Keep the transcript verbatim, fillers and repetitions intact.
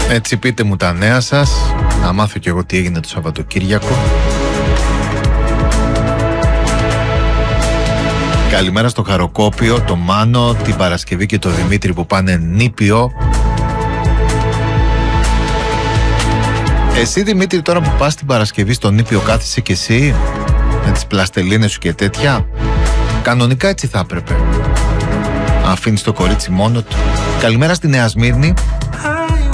Έτσι πείτε μου τα νέα σας, να μάθω κι εγώ τι έγινε το Σαββατοκύριακο. Καλημέρα στο Χαροκόπιο, το Μάνο, την Παρασκευή και το Δημήτρη που πάνε νήπιο. Εσύ Δημήτρη, τώρα που πας την Παρασκευή στο νήπιο, κάθεσαι κι εσύ με τις πλαστελίνες σου και τέτοια? Κανονικά έτσι θα έπρεπε. Αφήνεις το κορίτσι μόνο του. Καλημέρα στη Νέα Σμύρνη.